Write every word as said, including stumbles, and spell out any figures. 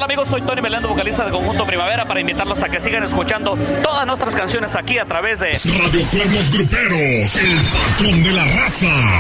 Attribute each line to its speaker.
Speaker 1: amigos? Soy Tony Melendo, vocalista de Conjunto Primavera, para invitarlos a que sigan escuchando todas nuestras canciones aquí a través de
Speaker 2: Radio Cuernos Gruperos, el patrón de la raza.